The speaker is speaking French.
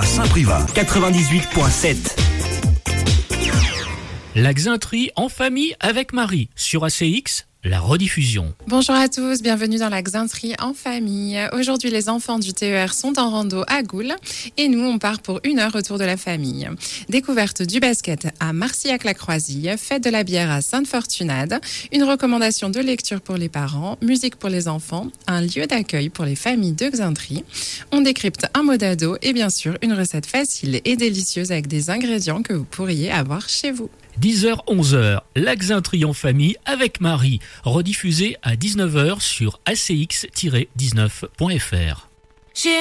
à Saint-Privat. 98.7. La Xintrie en famille avec Marie sur ACX. La rediffusion. Bonjour à tous, bienvenue dans la Xintrie en famille. Aujourd'hui, les enfants du TER sont en rando à Goules et nous, on part pour 1 heure autour de la famille. Découverte du basket à Marcillac-la-Croisille, fête de la bière à Sainte-Fortunade, une recommandation de lecture pour les parents, musique pour les enfants, un lieu d'accueil pour les familles de Xintrie. On décrypte un mot d'ado et bien sûr une recette facile et délicieuse avec des ingrédients que vous pourriez avoir chez vous. 10h-11h, la Xintrie en famille avec Marie, rediffusée à 19h sur ACX-19.fr.